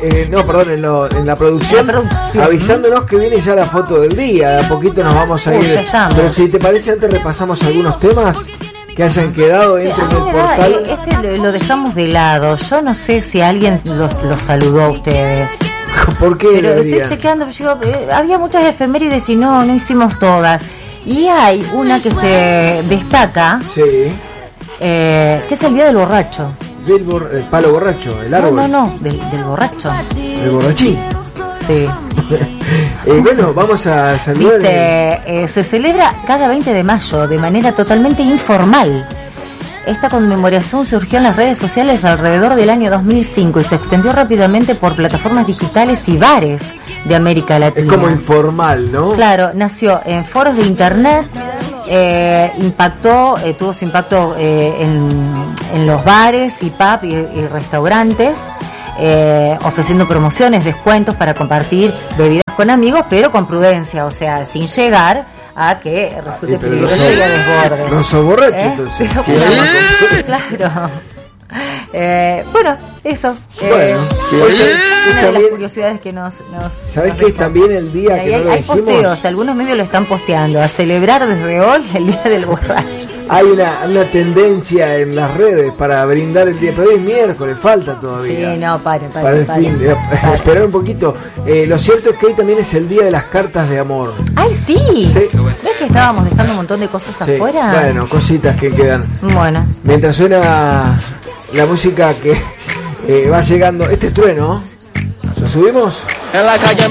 en la producción, avisándonos que viene ya la foto del día. De a poquito nos vamos a ir. Pero si te parece, antes repasamos algunos temas que hayan quedado dentro del portal. Este lo dejamos de lado. Yo no sé si alguien los saludó a ustedes. ¿Por qué? Pero estoy chequeando, había muchas efemérides y no hicimos todas. Y hay una que se destaca, sí, que es el Día del Borracho. El palo borracho, el árbol. No, del borracho. ¿El borrachín? Sí. Bueno, vamos a saludar. Dice, se celebra cada 20 de mayo de manera totalmente informal. Esta conmemoración surgió en las redes sociales alrededor del año 2005 y se extendió rápidamente por plataformas digitales y bares de América Latina. Es como informal, ¿no? Claro, nació en foros de internet, tuvo su impacto en los bares y pub y restaurantes, ofreciendo promociones, descuentos para compartir bebidas con amigos, pero con prudencia, o sea, sin llegar a que resulte peligroso y a desbordes. No sos borracho, entonces. Claro. Bueno, eso. Una de las curiosidades que nos ¿sabés qué es también el día que no lo dijimos? Hay posteos, algunos medios lo están posteando, a celebrar desde hoy el Día del Borracho. Hay una tendencia en las redes para brindar el día, pero hoy es miércoles, falta todavía. Sí, no, paren. Esperar un poquito. Lo cierto es que hoy también es el día de las cartas de amor. ¡Ay, sí! ¿Ves que estábamos dejando un montón de cosas afuera? Bueno, cositas que quedan. Bueno. Mientras suena la música que va llegando, este trueno, ¿lo subimos? En la calle